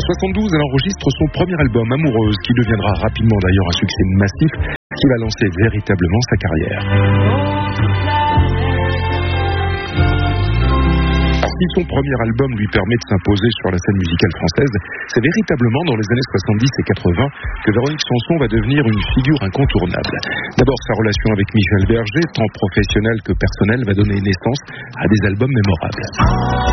72, elle enregistre son premier album, Amoureuse, qui deviendra rapidement d'ailleurs un succès massif, qui va lancer véritablement sa carrière. Si son premier album lui permet de s'imposer sur la scène musicale française, c'est véritablement dans les années 70 et 80 que Véronique Sanson va devenir une figure incontournable. D'abord, sa relation avec Michel Berger, tant professionnelle que personnelle, va donner naissance à des albums mémorables.